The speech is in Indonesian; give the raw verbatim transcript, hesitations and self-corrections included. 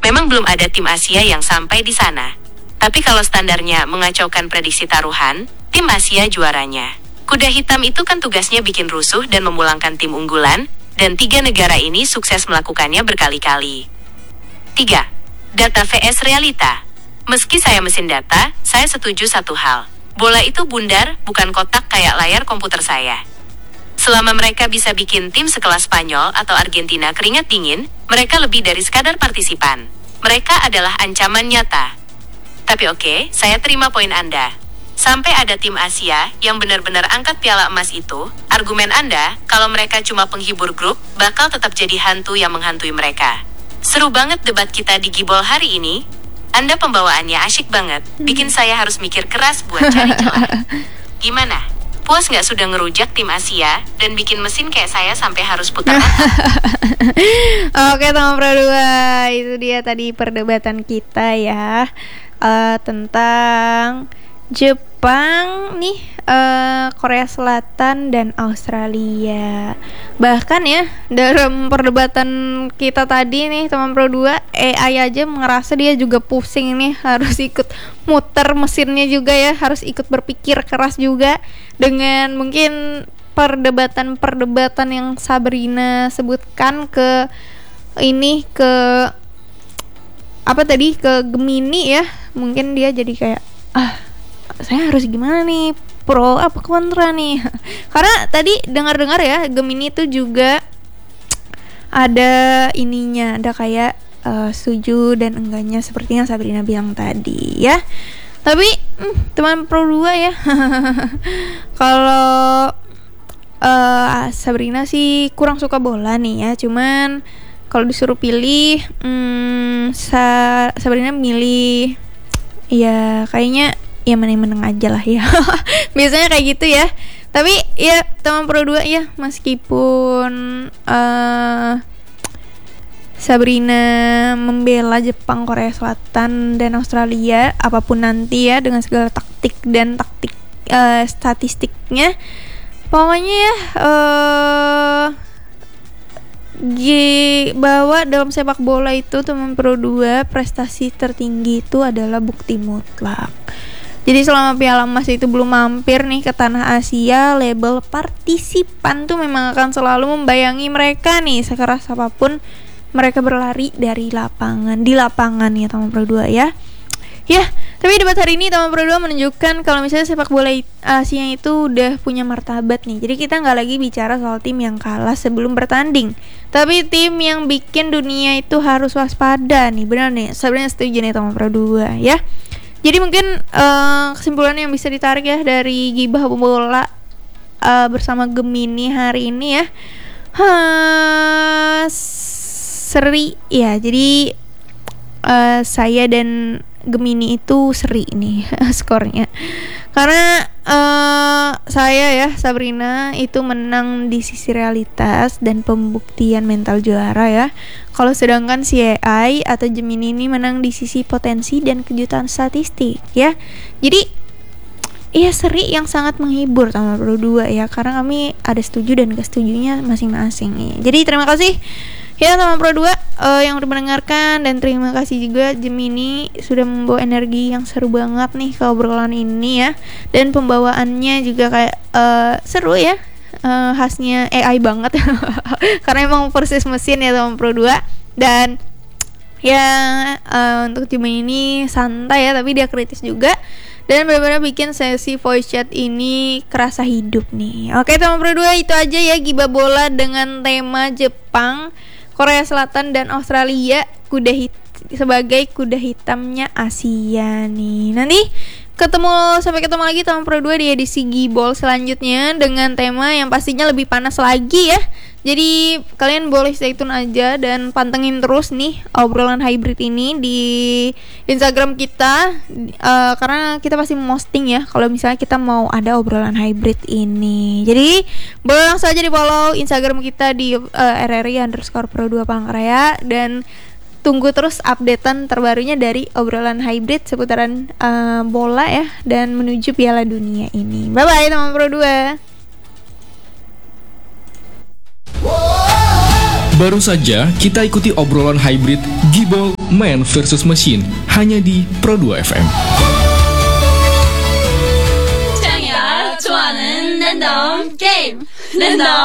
Memang belum ada tim Asia yang sampai di sana. Tapi kalau standarnya mengacaukan prediksi taruhan, tim Asia juaranya. Kuda hitam itu kan tugasnya bikin rusuh dan memulangkan tim unggulan, dan tiga negara ini sukses melakukannya berkali-kali. tiga. Data vs realita. Meski saya mesin data, saya setuju satu hal. Bola itu bundar, bukan kotak kayak layar komputer saya. Selama mereka bisa bikin tim sekelas Spanyol atau Argentina keringat dingin, mereka lebih dari sekadar partisipan. Mereka adalah ancaman nyata. Tapi oke, saya terima poin Anda. Sampai ada tim Asia yang benar-benar angkat piala emas itu, argumen Anda, kalau mereka cuma penghibur grup, bakal tetap jadi hantu yang menghantui mereka. Seru banget debat kita di Gibol hari ini. Anda pembawaannya asyik banget, bikin saya harus mikir keras buat cari celah. Gimana? Puas nggak sudah ngerujak tim Asia dan bikin mesin kayak saya sampai harus putar otak? Oke teman Pro dua, itu dia tadi perdebatan kita ya, uh, tentang Jepang nih, uh, Korea Selatan dan Australia. Bahkan ya dalam perdebatan kita tadi nih teman Pro dua, A I aja ngerasa dia juga pusing nih, harus ikut muter mesinnya juga ya, harus ikut berpikir keras juga dengan mungkin perdebatan-perdebatan yang Sabrina sebutkan ke ini, ke apa tadi, ke Gemini ya. Mungkin dia jadi kayak, ah saya harus gimana nih, pro apa kontra nih. Karena tadi dengar-dengar ya, Gemini itu juga ada ininya, ada kayak uh, setuju dan enggaknya seperti yang Sabrina bilang tadi ya. Tapi hmm, teman Pro dua ya, kalau uh, Sabrina sih kurang suka bola nih ya. Cuman kalau disuruh pilih, hmm, Sa- Sabrina milih ya kayaknya ya menang-menang aja lah ya. Biasanya kayak gitu ya. Tapi ya teman Pro dua ya, meskipun uh, Sabrina membela Jepang, Korea Selatan, dan Australia, apapun nanti ya dengan segala taktik dan taktik uh, statistiknya, pokoknya ya uh, G- bahwa dalam sepak bola itu teman Pro dua, prestasi tertinggi itu adalah bukti mutlak. Jadi selama Piala Emas itu belum mampir nih ke tanah Asia, label partisipan tuh memang akan selalu membayangi mereka nih, sekeras apapun mereka berlari dari lapangan, di lapangan ya teman Pro dua ya. Ya, tapi debat hari ini teman Pro dua menunjukkan kalau misalnya sepak bola Asia itu udah punya martabat nih. Jadi kita nggak lagi bicara soal tim yang kalah sebelum bertanding, tapi tim yang bikin dunia itu harus waspada nih. Benar nih, sebenarnya setuju nih teman Pro dua ya. Jadi mungkin uh, kesimpulan yang bisa ditarik ya dari Gibah Bola uh, bersama Gemini hari ini ya, huh, seri ya. Jadi uh, saya dan Gemini itu seri nih skornya, karena uh, saya ya Sabrina itu menang di sisi realitas dan pembuktian mental juara ya. Kalau sedangkan si A I atau Gemini ini menang di sisi potensi dan kejutan statistik ya. Jadi iya seri yang sangat menghibur sama Pro dua ya, karena kami ada setuju dan gak setujunya masing-masing nih. Jadi terima kasih ya sama Pro dua uh, yang udah mendengarkan, dan terima kasih juga Gemini sudah membawa energi yang seru banget nih ke obrolan ini ya. Dan pembawaannya juga kayak uh, seru ya, uh, khasnya A I banget karena emang persis mesin ya sama Pro dua. Dan ya uh, untuk Gemini ini santai ya, tapi dia kritis juga, dan benar-benar bikin sesi voice chat ini kerasa hidup nih. Oke teman Pro dua, itu aja ya Gibah Bola dengan tema Jepang, Korea Selatan, dan Australia kuda hit- sebagai kuda hitamnya Asia nih. Nanti ketemu sampai ketemu lagi teman Pro dua di edisi Gibol selanjutnya dengan tema yang pastinya lebih panas lagi ya. Jadi kalian boleh stay tune aja dan pantengin terus nih obrolan hybrid ini di Instagram kita, uh, karena kita pasti posting ya kalau misalnya kita mau ada obrolan hybrid ini. Jadi boleh langsung aja di follow Instagram kita di uh, R R I underscore Pro dua Palangkaraya, dan tunggu terus updatean terbarunya dari obrolan hybrid seputaran uh, bola ya, dan menuju Piala Dunia ini. Bye bye teman Pro dua. Whoa! Baru saja kita ikuti obrolan hybrid Gibol Man versus Machine hanya di Pro dua F M. 强牙抓人能懂 game 能懂